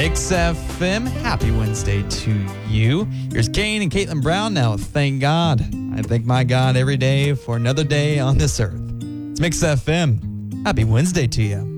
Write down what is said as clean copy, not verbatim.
Mix FM. Happy Wednesday to you. Here's Kane and Caitlin Brown now. Thank God. I thank my God every day for another day on this earth. It's Mix FM. Happy Wednesday to you.